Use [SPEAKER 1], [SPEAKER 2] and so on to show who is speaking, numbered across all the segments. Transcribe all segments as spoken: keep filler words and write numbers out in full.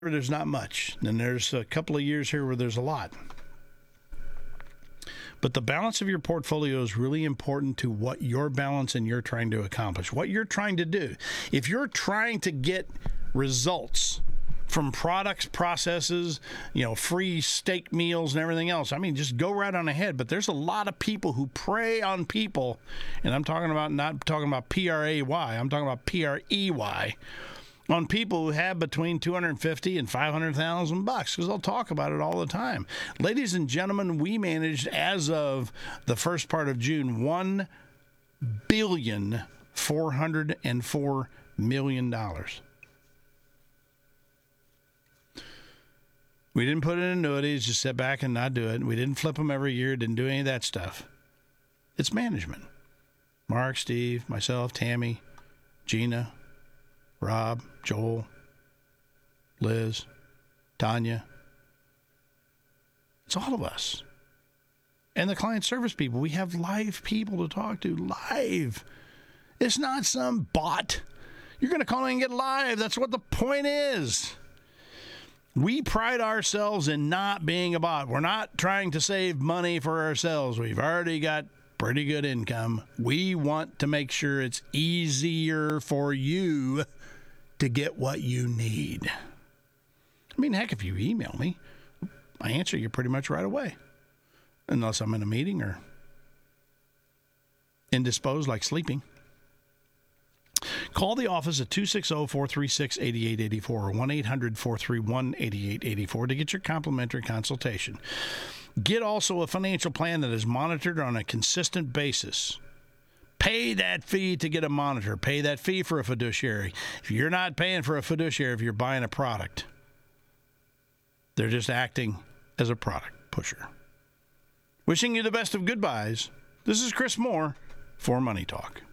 [SPEAKER 1] there's not much. And there's a couple of years here where there's a lot. But the balance of your portfolio is really important to what your balance and you're trying to accomplish, what you're trying to do. If you're trying to get results from products, processes, you know, free steak meals and everything else, I mean, just go right on ahead. But there's a lot of people who prey on people, and I'm talking about not talking about P R A Y, I'm talking about P R E Y, on people who have between two hundred fifty and five hundred thousand bucks, because they'll talk about it all the time. Ladies and gentlemen, we managed, as of the first part of June, one billion four hundred four million dollars. We didn't put in annuities, just sit back and not do it. We didn't flip them every year, didn't do any of that stuff. It's management. Mark, Steve, myself, Tammy, Gina, Rob, Joel, Liz, Tanya. It's all of us. And the client service people. We have live people to talk to, live. It's not some bot. You're going to call in and get live. That's what the point is. We pride ourselves in not being a bot. We're not trying to save money for ourselves. We've already got pretty good income. We want to make sure it's easier for you to get what you need. I mean, heck, if you email me, I answer you pretty much right away. Unless I'm in a meeting or indisposed like sleeping. Call the office at two six zero, four three six, eight eight eight four or one eight hundred, four three one, eight eight eight four to get your complimentary consultation. Get also a financial plan that is monitored on a consistent basis. Pay that fee to get a monitor. Pay that fee for a fiduciary. If you're not paying for a fiduciary, if you're buying a product, they're just acting as a product pusher. Wishing you the best of goodbyes. This is Chris Moore for Money Talk.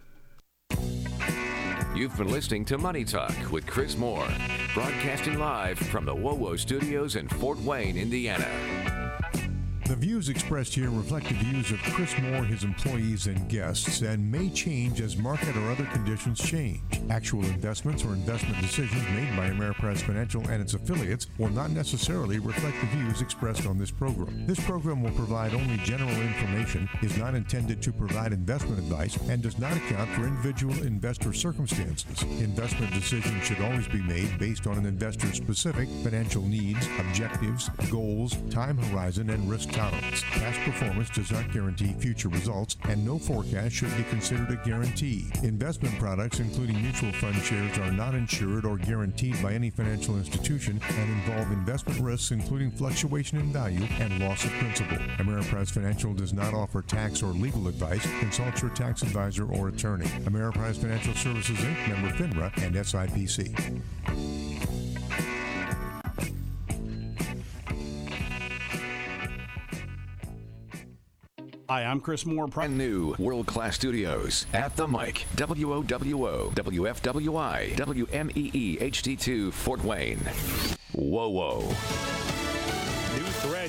[SPEAKER 2] You've been listening to Money Talk with Chris Moore, broadcasting live from the WOWO studios in Fort Wayne, Indiana.
[SPEAKER 3] The views expressed here reflect the views of Chris Moore, his employees, and guests, and may change as market or other conditions change. Actual investments or investment decisions made by Ameriprise Financial and its affiliates will not necessarily reflect the views expressed on this program. This program will provide only general information, is not intended to provide investment advice, and does not account for individual investor circumstances. Investment decisions should always be made based on an investor's specific financial needs, objectives, goals, time horizon, and risk tolerance. Past performance does not guarantee future results, and no forecast should be considered a guarantee. Investment products, including mutual fund shares, are not insured or guaranteed by any financial institution and involve investment risks, including fluctuation in value and loss of principal. Ameriprise Financial does not offer tax or legal advice. Consult your tax advisor or attorney. Ameriprise Financial Services, Incorporated, member FINRA and S I P C.
[SPEAKER 1] Hi, I'm Chris Moore.
[SPEAKER 2] Brand new world-class studios at the mic. W O W O, W F W I, W M E E H D two, Fort Wayne. WOWO.